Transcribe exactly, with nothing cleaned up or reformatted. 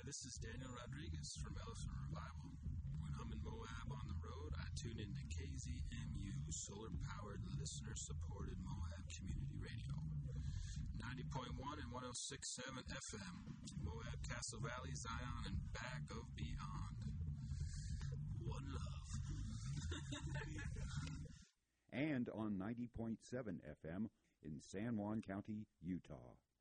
this is Daniel Rodriguez from Elephant Revival. When I'm in Moab on the road, I tune into K Z M U, solar-powered, listener-supported Moab Community Radio. ninety point one and one oh six point seven F M, Moab, Castle Valley, Zion, and back of beyond. One love. And on ninety point seven F M in San Juan County, Utah.